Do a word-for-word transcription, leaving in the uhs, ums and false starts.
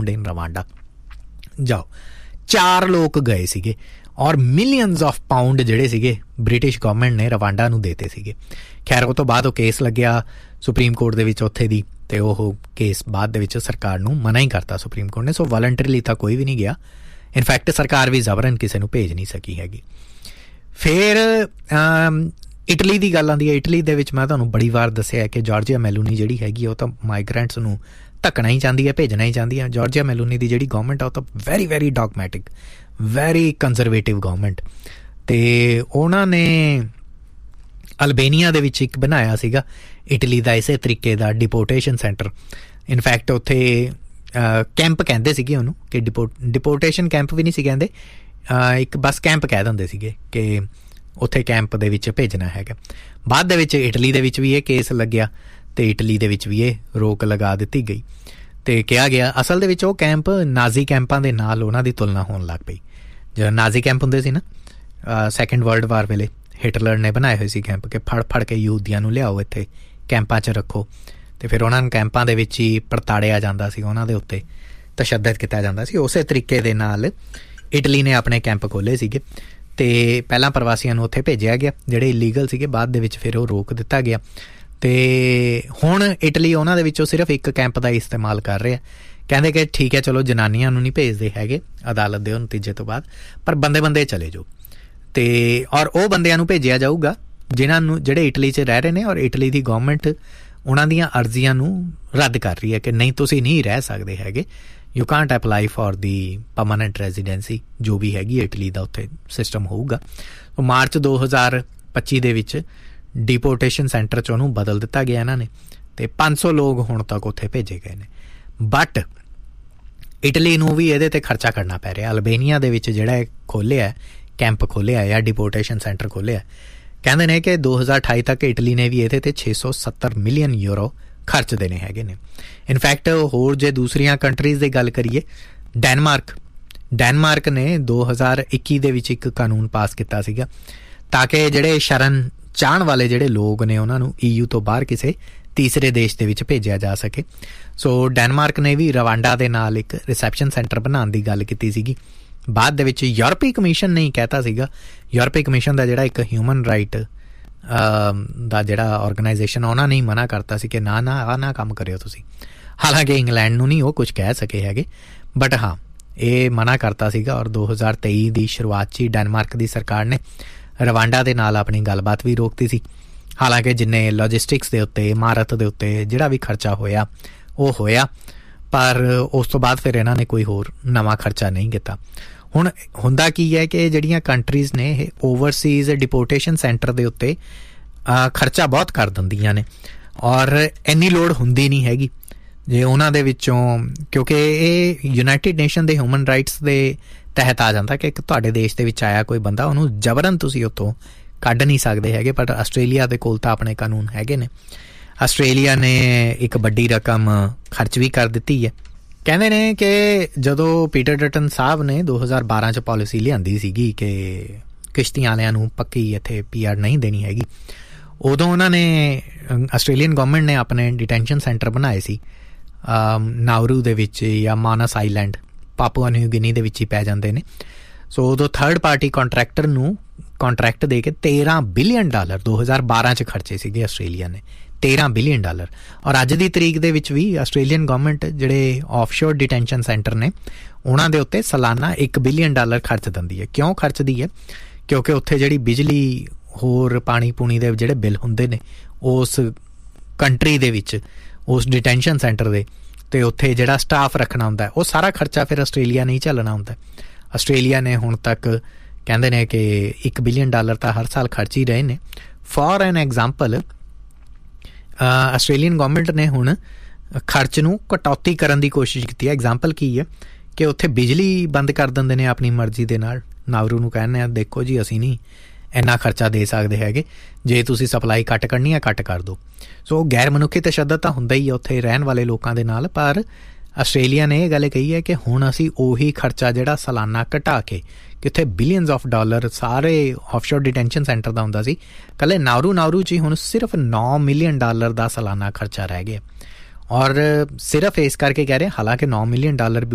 Found in Rwanda. जाओ, चार लोग गए सीगे और मिलियनस ऑफ पाउंड ਜਿਹੜੇ ਸੀਗੇ ਬ੍ਰਿਟਿਸ਼ ਗਵਰਨਮੈਂਟ ਨੇ ਰਵਾਂਡਾ ਨੂੰ ਦੇਤੇ ਸੀਗੇ। ਖੈਰ ਉਹ ਤੋਂ ਬਾਅਦ ਉਹ ਕੇਸ ਲੱਗਿਆ ਸੁਪਰੀਮ ਕੋਰਟ ਦੇ ਵਿੱਚ ਉੱਥੇ ਦੀ, ਅਤੇ ਉਹ ਕੇਸ ਬਾਅਦ ਦੇ ਵਿੱਚ ਸਰਕਾਰ ਨੂੰ ਮਨਾ ਹੀ ਕਰਤਾ ਸੁਪਰੀਮ ਕੋਰਟ ਨੇ। ਸੋ ਵਾਲੰਟਰੀਲੀ ਤਾਂ ਕੋਈ ਵੀ ਨਹੀਂ ਗਿਆ, ਇਨਫੈਕਟ ਸਰਕਾਰ ਵੀ ਜ਼ਬਰਨ ਕਿਸੇ ਨੂੰ ਭੇਜ ਨਹੀਂ ਸਕੀ ਹੈਗੀ। ਫਿਰ ਇਟਲੀ ਦੀ ਗੱਲ ਆਉਂਦੀ ਹੈ। ਇਟਲੀ ਦੇ ਵਿੱਚ ਮੈਂ ਤੁਹਾਨੂੰ ਬੜੀ ਵਾਰ ਦੱਸਿਆ ਕਿ ਜਾਰਜੀਆ ਮੈਲੋਨੀ ਜਿਹੜੀ ਹੈਗੀ ਉਹ ਤਾਂ ਮਾਈਗਰੈਂਟਸ ਨੂੰ ਧੱਕਣਾ ਹੀ ਚਾਹੁੰਦੀ ਹੈ, ਭੇਜਣਾ ਹੀ ਚਾਹੁੰਦੀ ਹੈ। ਜਾਰਜੀਆ ਮੈਲੋਨੀ ਦੀ ਜਿਹੜੀ ਗਵਰਨਮੈਂਟ ਆ ਉਹ ਤਾਂ very very ਡੌਗਮੈਟਿਕ, very conservative government. ਅਤੇ ਉਹਨਾਂ ਨੇ ਅਲਬੇਨੀਆ ਦੇ ਵਿੱਚ ਇੱਕ ਬਣਾਇਆ ਸੀਗਾ ਇਟਲੀ ਦਾ ਇਸੇ ਤਰੀਕੇ ਦਾ ਡਿਪੋਰਟੇਸ਼ਨ ਸੈਂਟਰ। ਇਨਫੈਕਟ ਉੱਥੇ ਕੈਂਪ ਕਹਿੰਦੇ ਸੀਗੇ ਉਹਨੂੰ, ਕਿ ਡਿਪੋ ਡਿਪੋਰਟੇਸ਼ਨ ਕੈਂਪ ਵੀ ਨਹੀਂ ਸੀ ਕਹਿੰਦੇ, ਇੱਕ ਬਸ ਕੈਂਪ ਕਹਿ ਦਿੰਦੇ ਸੀਗੇ ਕਿ ਉੱਥੇ ਕੈਂਪ ਦੇ ਵਿੱਚ ਭੇਜਣਾ ਹੈਗਾ। ਬਾਅਦ ਦੇ ਵਿੱਚ ਇਟਲੀ ਦੇ ਵਿੱਚ ਵੀ ਇਹ ਕੇਸ ਲੱਗਿਆ ਅਤੇ ਇਟਲੀ ਦੇ ਵਿੱਚ ਵੀ ਇਹ ਰੋਕ ਲਗਾ ਦਿੱਤੀ ਗਈ ਅਤੇ ਕਿਹਾ ਗਿਆ ਅਸਲ ਦੇ ਵਿੱਚ ਉਹ ਕੈਂਪ ਨਾਜ਼ੀ ਕੈਂਪਾਂ ਦੇ ਨਾਲ ਉਹਨਾਂ ਦੀ ਤੁਲਨਾ ਹੋਣ ਲੱਗ ਪਈ। ਜਦੋਂ ਨਾਜ਼ੀ ਕੈਂਪ ਹੁੰਦੇ ਸੀ ਨਾ ਸੈਕਿੰਡ ਵਰਲਡ ਵਾਰ ਵੇਲੇ, ਹਿਟਲਰ ਨੇ ਬਣਾਏ ਹੋਏ ਸੀ ਕੈਂਪ ਕਿ ਫੜ ਫੜ ਕੇ ਯਹੂਦੀਆਂ ਨੂੰ ਲਿਆਓ ਇੱਥੇ ਕੈਂਪਾਂ 'ਚ ਰੱਖੋ, ਅਤੇ ਫਿਰ ਉਹਨਾਂ ਨੂੰ ਕੈਂਪਾਂ ਦੇ ਵਿੱਚ ਹੀ ਪਰਤਾੜਿਆ ਜਾਂਦਾ ਸੀ, ਉਹਨਾਂ ਦੇ ਉੱਤੇ ਤਸ਼ੱਦਦ ਕੀਤਾ ਜਾਂਦਾ ਸੀ। ਉਸੇ ਤਰੀਕੇ ਦੇ ਨਾਲ ਇਟਲੀ ਨੇ ਆਪਣੇ ਕੈਂਪ ਖੋਲ੍ਹੇ ਸੀਗੇ ਅਤੇ ਪਹਿਲਾਂ ਪ੍ਰਵਾਸੀਆਂ ਨੂੰ ਉੱਥੇ ਭੇਜਿਆ ਗਿਆ ਜਿਹੜੇ ਇਲੀਗਲ ਸੀਗੇ, ਬਾਅਦ ਦੇ ਵਿੱਚ ਫਿਰ ਉਹ ਰੋਕ ਦਿੱਤਾ ਗਿਆ। ਅਤੇ ਹੁਣ ਇਟਲੀ ਉਹਨਾਂ ਦੇ ਵਿੱਚੋਂ ਸਿਰਫ ਇੱਕ ਕੈਂਪ ਦਾ ਇਸਤੇਮਾਲ ਕਰ ਰਿਹਾ। ਕਹਿੰਦੇ ਕਿ ਠੀਕ ਹੈ ਚਲੋ ਜਨਾਨੀਆਂ ਨੂੰ ਨਹੀਂ ਭੇਜਦੇ ਹੈਗੇ ਅਦਾਲਤ ਦੇ ਉਹ ਨਤੀਜੇ ਤੋਂ ਬਾਅਦ, ਪਰ ਬੰਦੇ ਬੰਦੇ ਚਲੇ ਜਾਓ। ਅਤੇ ਔਰ ਉਹ ਬੰਦਿਆਂ ਨੂੰ ਭੇਜਿਆ ਜਾਊਗਾ ਜਿਨ੍ਹਾਂ ਨੂੰ ਜਿਹੜੇ ਇਟਲੀ 'ਚ ਰਹਿ ਰਹੇ ਨੇ, ਔਰ ਇਟਲੀ ਦੀ ਗੌਰਮੈਂਟ ਉਹਨਾਂ ਦੀਆਂ ਅਰਜ਼ੀਆਂ ਨੂੰ ਰੱਦ ਕਰ ਰਹੀ ਹੈ ਕਿ ਨਹੀਂ ਤੁਸੀਂ ਨਹੀਂ ਰਹਿ ਸਕਦੇ ਹੈਗੇ, you Kant apply for the permanent residency, ਜੋ ਵੀ ਹੈਗੀ ਇਟਲੀ ਦਾ ਉੱਥੇ ਸਿਸਟਮ ਹੋਊਗਾ। ਮਾਰਚ ਦੋ ਹਜ਼ਾਰ ਪੱਚੀ ਦੇ ਵਿੱਚ ਡਿਪੋਰਟੇਸ਼ਨ ਸੈਂਟਰ 'ਚ ਉਹਨੂੰ ਬਦਲ ਦਿੱਤਾ ਗਿਆ ਇਹਨਾਂ ਨੇ, ਅਤੇ ਪੰਜ ਸੌ ਲੋਕ ਹੁਣ ਤੱਕ ਉੱਥੇ ਭੇਜੇ ਗਏ ਨੇ। ਬਟ ਇਟਲੀ ਨੂੰ ਵੀ ਇਹਦੇ 'ਤੇ ਖਰਚਾ ਕਰਨਾ ਪੈ ਰਿਹਾ। ਅਲਬੇਨੀਆ ਦੇ ਵਿੱਚ ਜਿਹੜਾ ਇਹ ਖੋਲ੍ਹਿਆ ਕੈਂਪ ਖੋਲ੍ਹਿਆ ਜਾਂ ਡਿਪੋਰਟੇਸ਼ਨ ਸੈਂਟਰ ਖੋਲ੍ਹਿਆ, ਕਹਿੰਦੇ ਨੇ ਕਿ ਦੋ ਹਜ਼ਾਰ ਅਠਾਈ ਤੱਕ ਇਟਲੀ ਨੇ ਵੀ ਇਹਦੇ 'ਤੇ ਛੇ ਸੌ ਸੱਤਰ ਮਿਲੀਅਨ ਯੂਰੋ ਖਰਚ ਦੇਣੇ ਹੈਗੇ ਨੇ। ਇਨਫੈਕਟ ਹੋਰ ਜੇ ਦੂਸਰੀਆਂ ਕੰਟਰੀਜ਼ ਦੀ ਗੱਲ ਕਰੀਏ, ਡੈਨਮਾਰਕ ਡੈਨਮਾਰਕ ਨੇ ਦੋ ਹਜ਼ਾਰ ਇੱਕੀ ਦੇ ਵਿੱਚ ਇੱਕ ਕਾਨੂੰਨ ਪਾਸ ਕੀਤਾ ਸੀਗਾ ਤਾਂ ਕਿ ਜਿਹੜੇ ਸ਼ਰਨ ਚਾਹਣ ਵਾਲੇ ਜਿਹੜੇ ਲੋਕ ਨੇ ਉਹਨਾਂ ਨੂੰ ਈ ਯੂ ਤੋਂ ਬਾਹਰ ਕਿਸੇ ਤੀਸਰੇ ਦੇਸ਼ ਦੇ ਵਿੱਚ ਭੇਜਿਆ ਜਾ ਸਕੇ। ਸੋ ਡੈਨਮਾਰਕ ਨੇ ਵੀ ਰਵਾਂਡਾ ਦੇ ਨਾਲ ਇੱਕ ਰਿਸੈਪਸ਼ਨ ਸੈਂਟਰ ਬਣਾਉਣ ਦੀ ਗੱਲ ਕੀਤੀ ਸੀਗੀ। ਬਾਅਦ ਦੇ ਵਿੱਚ ਯੂਰਪੀ ਕਮਿਸ਼ਨ ਨੇ ਹੀ ਕਹਿਤਾ ਸੀਗਾ, ਯੂਰਪੀ ਕਮਿਸ਼ਨ ਦਾ ਜਿਹੜਾ ਇੱਕ ਹਿਊਮਨ ਰਾਈਟ ਦਾ ਜਿਹੜਾ ਔਰਗਨਾਈਜੇਸ਼ਨ, ਉਹਨਾਂ ਨੇ ਹੀ ਮਨਾ ਕਰਤਾ ਸੀ ਕਿ ਨਾ ਨਾ ਆਹ ਨਾ ਕੰਮ ਕਰਿਓ ਤੁਸੀਂ। ਹਾਲਾਂਕਿ ਇੰਗਲੈਂਡ ਨੂੰ ਨਹੀਂ ਉਹ ਕੁਝ ਕਹਿ ਸਕੇ ਹੈਗੇ, ਬਟ ਹਾਂ ਇਹ ਮਨਾ ਕਰਤਾ ਸੀਗਾ। ਔਰ ਦੋ ਹਜ਼ਾਰ ਤੇਈ ਦੀ ਸ਼ੁਰੂਆਤ 'ਚ ਹੀ ਡੈਨਮਾਰਕ ਦੀ ਸਰਕਾਰ ਨੇ ਰਵਾਂਡਾ ਦੇ ਨਾਲ ਆਪਣੀ ਗੱਲਬਾਤ ਵੀ ਰੋਕਤੀ ਸੀ। ਹਾਲਾਂਕਿ ਜਿੰਨੇ ਲੌਜਿਸਟਿਕਸ ਦੇ ਉੱਤੇ, ਇਮਾਰਤ ਦੇ ਉੱਤੇ ਜਿਹੜਾ ਵੀ ਖਰਚਾ ਹੋਇਆ ਉਹ ਹੋਇਆ, ਪਰ ਉਸ ਤੋਂ ਬਾਅਦ ਫਿਰ ਇਹਨਾਂ ਨੇ ਕੋਈ ਹੋਰ ਨਵਾਂ ਖਰਚਾ ਨਹੀਂ ਕੀਤਾ। ਹੁਣ ਹੁੰਦਾ ਕੀ ਹੈ ਕਿ ਜਿਹੜੀਆਂ ਕੰਟਰੀਜ਼ ਨੇ ਇਹ ਓਵਰਸੀਜ਼ ਡਿਪੋਰਟੇਸ਼ਨ ਸੈਂਟਰ ਦੇ ਉੱਤੇ ਖਰਚਾ ਬਹੁਤ ਕਰ ਦਿੰਦੀਆਂ ਨੇ, ਔਰ ਇੰਨੀ ਲੋੜ ਹੁੰਦੀ ਨਹੀਂ ਹੈਗੀ ਜੇ ਉਹਨਾਂ ਦੇ ਵਿੱਚੋਂ, ਕਿਉਂਕਿ ਇਹ ਯੂਨਾਈਟਿਡ ਨੇਸ਼ਨ ਦੇ ਹਿਊਮਨ ਰਾਈਟਸ ਦੇ ਤਹਿਤ ਆ ਜਾਂਦਾ ਕਿ ਇੱਕ ਤੁਹਾਡੇ ਦੇਸ਼ ਦੇ ਵਿੱਚ ਆਇਆ ਕੋਈ ਬੰਦਾ, ਉਹਨੂੰ ਜਬਰਨ ਤੁਸੀਂ ਉੱਥੋਂ ਕੱਢ ਨਹੀਂ ਸਕਦੇ ਹੈਗੇ। ਪਰ ਆਸਟ੍ਰੇਲੀਆ ਦੇ ਕੋਲ ਤਾਂ ਆਪਣੇ ਕਾਨੂੰਨ ਹੈਗੇ ਨੇ। ਆਸਟ੍ਰੇਲੀਆ ਨੇ ਇੱਕ ਵੱਡੀ ਰਕਮ ਖਰਚ ਵੀ ਕਰ ਦਿੱਤੀ ਹੈ। ਕਹਿੰਦੇ ਨੇ ਕਿ ਜਦੋਂ ਪੀਟਰ ਡਟਨ ਸਾਹਿਬ ਨੇ ਦੋ ਹਜ਼ਾਰ ਬਾਰਾਂ 'ਚ ਪਾਲਿਸੀ ਲਿਆਂਦੀ ਸੀਗੀ ਕਿ ਕਿਸ਼ਤੀਆਂ ਵਾਲਿਆਂ ਨੂੰ ਪੱਕੀ ਇੱਥੇ ਪੀ ਆਰ ਨਹੀਂ ਦੇਣੀ ਹੈਗੀ, ਉਦੋਂ ਉਹਨਾਂ ਨੇ ਆਸਟ੍ਰੇਲੀਅਨ ਗੌਰਮੈਂਟ ਨੇ ਆਪਣੇ ਡਿਟੈਂਸ਼ਨ ਸੈਂਟਰ ਬਣਾਏ ਸੀ ਨਾਊਰੂ ਦੇ ਵਿੱਚ ਜਾਂ ਮਾਨਸ ਆਈਲੈਂਡ, ਪਾਪੂਆ ਨਿਊ ਗਿਨੀ ਦੇ ਵਿੱਚ ਹੀ ਪੈ ਜਾਂਦੇ ਨੇ। ਸੋ ਉਦੋਂ ਥਰਡ ਪਾਰਟੀ ਕੰਟਰੈਕਟਰ ਨੂੰ ਕੰਟਰੈਕਟ ਦੇ ਕੇ ਤੇਰ੍ਹਾਂ ਬਿਲੀਅਨ ਡਾਲਰ ਦੋ ਹਜ਼ਾਰ ਬਾਰਾਂ 'ਚ ਖਰਚੇ ਸੀਗੇ ਆਸਟ੍ਰੇਲੀਆ ਨੇ, ਤੇਰ੍ਹਾਂ ਬਿਲੀਅਨ ਡਾਲਰ। ਔਰ ਅੱਜ ਦੀ ਤਰੀਕ ਦੇ ਵਿੱਚ ਵੀ ਆਸਟ੍ਰੇਲੀਅਨ ਗੌਰਮੈਂਟ ਜਿਹੜੇ ਆਫਸ਼ੋਰ ਡਿਟੈਂਸ਼ਨ ਸੈਂਟਰ ਨੇ ਉਹਨਾਂ ਦੇ ਉੱਤੇ ਸਾਲਾਨਾ ਇੱਕ ਬਿਲੀਅਨ ਡਾਲਰ ਖਰਚ ਦਿੰਦੀ ਹੈ। ਕਿਉਂ ਖਰਚਦੀ ਹੈ? ਕਿਉਂਕਿ ਉੱਥੇ ਜਿਹੜੀ ਬਿਜਲੀ ਹੋਰ ਪਾਣੀ ਪੂਣੀ ਦੇ ਜਿਹੜੇ ਬਿੱਲ ਹੁੰਦੇ ਨੇ ਉਸ ਕੰਟਰੀ ਦੇ ਵਿੱਚ, ਉਸ ਡਿਟੈਂਸ਼ਨ ਸੈਂਟਰ ਦੇ, ਅਤੇ ਉੱਥੇ ਜਿਹੜਾ ਸਟਾਫ ਰੱਖਣਾ ਹੁੰਦਾ ਉਹ ਸਾਰਾ ਖਰਚਾ ਫਿਰ ਆਸਟ੍ਰੇਲੀਆ ਨੇ ਹੀ ਝੱਲਣਾ ਹੁੰਦਾ। ਆਸਟ੍ਰੇਲੀਆ ਨੇ ਹੁਣ ਤੱਕ ਕਹਿੰਦੇ ਨੇ ਕਿ ਇੱਕ ਬਿਲੀਅਨ ਡਾਲਰ ਤਾਂ ਹਰ ਸਾਲ ਖਰਚ ਹੀ ਰਹੇ ਨੇ। ਫੋਰ ਐਨ ਐਗਜ਼ਾਮਪਲ, ਆਸਟ੍ਰੇਲੀਅਨ ਗੌਰਮੈਂਟ ਨੇ ਹੁਣ ਖਰਚ ਨੂੰ ਕਟੌਤੀ ਕਰਨ ਦੀ ਕੋਸ਼ਿਸ਼ ਕੀਤੀ ਹੈ। ਐਗਜ਼ਾਮਪਲ ਕੀ ਹੈ ਕਿ ਉੱਥੇ ਬਿਜਲੀ ਬੰਦ ਕਰ ਦਿੰਦੇ ਨੇ ਆਪਣੀ ਮਰਜ਼ੀ ਦੇ ਨਾਲ। ਨਾਵਰੂ ਨੂੰ ਕਹਿੰਦੇ ਆ ਦੇਖੋ ਜੀ ਅਸੀਂ ਨਹੀਂ ਇੰਨਾ ਖਰਚਾ ਦੇ ਸਕਦੇ ਹੈਗੇ, ਜੇ ਤੁਸੀਂ ਸਪਲਾਈ ਘੱਟ ਕਰਨੀ ਹੈ ਘੱਟ ਕਰ ਦਿਓ। ਸੋ ਗੈਰ ਮਨੁੱਖੀ ਤਸ਼ੱਦਦ ਤਾਂ ਹੁੰਦਾ ਹੀ ਹੈ ਉੱਥੇ ਰਹਿਣ ਵਾਲੇ ਲੋਕਾਂ ਦੇ ਨਾਲ, ਪਰ ਆਸਟ੍ਰੇਲੀਆ ਨੇ ਇਹ ਗੱਲ ਕਹੀ ਹੈ ਕਿ ਹੁਣ ਅਸੀਂ ਉਹੀ ਖਰਚਾ ਜਿਹੜਾ ਸਾਲਾਨਾ ਘਟਾ ਕੇ, ਕਿੱਥੇ ਬਿਲੀਅਨਸ ਆਫ ਡਾਲਰ ਸਾਰੇ ਆਫਸ਼ੋਰ ਡਿਟੈਂਸ਼ਨ ਸੈਂਟਰ ਦਾ ਹੁੰਦਾ ਸੀ, ਇਕੱਲੇ ਨਾਊਰੂ ਨਾਊਰੂ 'ਚ ਹੀ ਹੁਣ ਸਿਰਫ ਨੌ ਮਿਲੀਅਨ ਡਾਲਰ ਦਾ ਸਾਲਾਨਾ ਖਰਚਾ ਰਹਿ ਗਿਆ। ਔਰ ਸਿਰਫ ਇਸ ਕਰਕੇ ਕਹਿ ਰਹੇ, ਹਾਲਾਂਕਿ ਨੌ ਮਿਲੀਅਨ ਡਾਲਰ